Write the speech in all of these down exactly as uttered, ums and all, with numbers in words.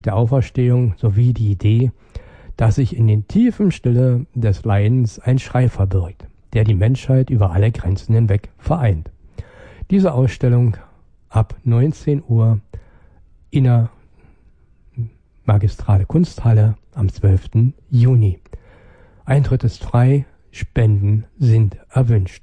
der Auferstehung sowie die Idee, dass sich in den tiefen Stille des Leidens ein Schrei verbirgt, der die Menschheit über alle Grenzen hinweg vereint. Diese Ausstellung ab neunzehn Uhr in der Magistrale Kunsthalle am zwölften Juni. Eintritt ist frei, Spenden sind erwünscht.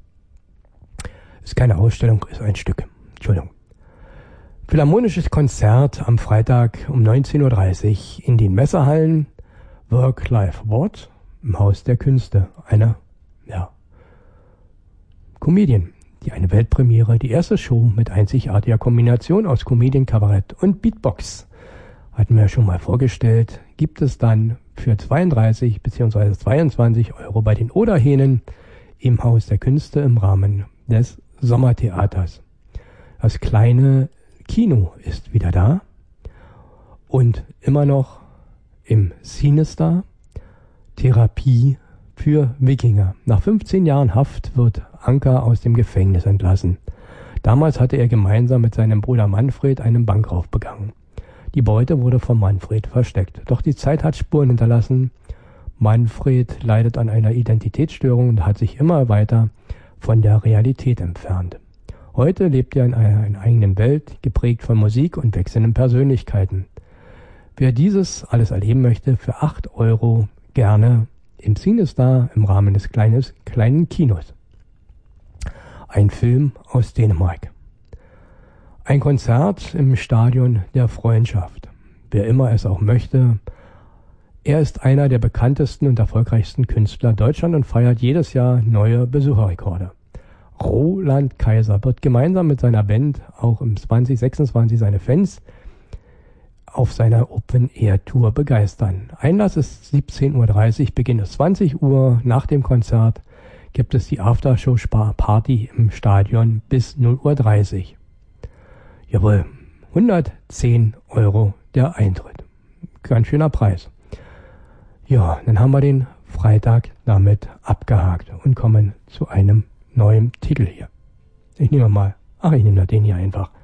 Ist keine Ausstellung, ist ein Stück. Entschuldigung. Philharmonisches Konzert am Freitag um neunzehn Uhr dreißig in den Messehallen Work, Life, What im Haus der Künste. Eine, ja, Comedian, die eine Weltpremiere, die erste Show mit einzigartiger Kombination aus Comedian, Kabarett und Beatbox. Hatten wir ja schon mal vorgestellt, gibt es dann für zweiunddreißig bzw. zweiundzwanzig Euro bei den Oderhähnen im Haus der Künste im Rahmen des Sommertheaters. Das kleine Kino ist wieder da und immer noch im Sinister Therapie für Wikinger. Nach fünfzehn Jahren Haft wird Anker aus dem Gefängnis entlassen. Damals hatte er gemeinsam mit seinem Bruder Manfred einen Bankraub begangen. Die Beute wurde von Manfred versteckt. Doch die Zeit hat Spuren hinterlassen. Manfred leidet an einer Identitätsstörung und hat sich immer weiter von der Realität entfernt. Heute lebt er in einer, einer eigenen Welt, geprägt von Musik und wechselnden Persönlichkeiten. Wer dieses alles erleben möchte, für acht Euro gerne im Sinister im Rahmen des kleines, kleinen Kinos. Ein Film aus Dänemark. Ein Konzert im Stadion der Freundschaft. Wer immer es auch möchte. Er ist einer der bekanntesten und erfolgreichsten Künstler Deutschlands und feiert jedes Jahr neue Besucherrekorde. Roland Kaiser wird gemeinsam mit seiner Band auch im zwanzig sechsundzwanzig seine Fans auf seiner Open-Air-Tour begeistern. Einlass ist siebzehn Uhr dreißig, Beginn ist zwanzig Uhr. Nach dem Konzert gibt es die Aftershow-Party im Stadion bis null Uhr dreißig. Jawohl, hundertzehn Euro der Eintritt. Ganz schöner Preis. Ja, dann haben wir den Freitag damit abgehakt und kommen zu einem neuen Titel hier. Ich nehme mal, ach, ich nehme den hier einfach.